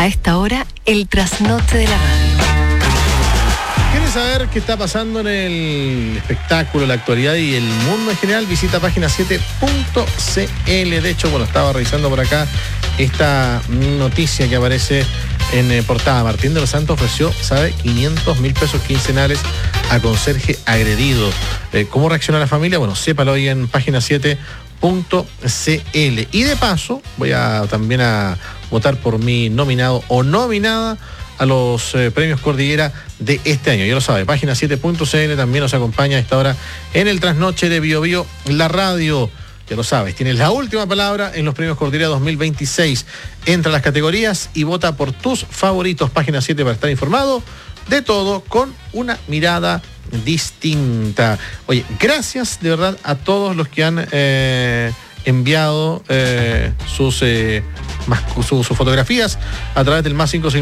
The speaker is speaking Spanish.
A esta hora, el trasnoche de la radio. ¿Quieres saber qué está pasando en el espectáculo, la actualidad y el mundo en general? Visita página7.cl. De hecho, estaba revisando por acá esta noticia que aparece en portada. Martín de los Santos ofreció, 500.000 pesos quincenales a conserje agredido. ¿Cómo reacciona la familia? Sépalo hoy en página7.cl. Y de paso, voy también a votar por mi nominado o nominada a los premios Cordillera de este año. Ya lo sabe, página7.cl también nos acompaña a esta hora en el trasnoche de Bio Bio, la radio. Ya lo sabes, tienes la última palabra en los premios Cordillera 2026. Entra a las categorías y vota por tus favoritos. Página 7 para estar informado de todo con una mirada distinta. Oye, gracias de verdad a todos los que han enviado sus fotografías a través del +569